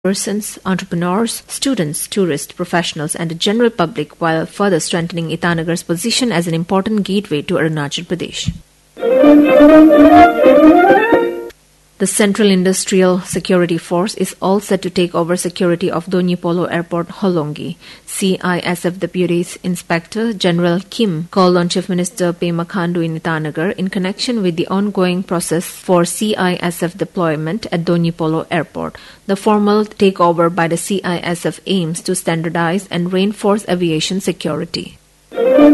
persons, entrepreneurs, students, tourists, professionals, and the general public, while further strengthening Itanagar's position as an important gateway to Arunachal Pradesh. The Central Industrial Security Force is all set to take over security of Donyi Polo Airport, Holongi. CISF Deputy Inspector General Kim called on Chief Minister Pema Khandu in Itanagar in connection with the ongoing process for CISF deployment at Donyi Polo Airport. The formal takeover by the CISF aims to standardize and reinforce aviation security.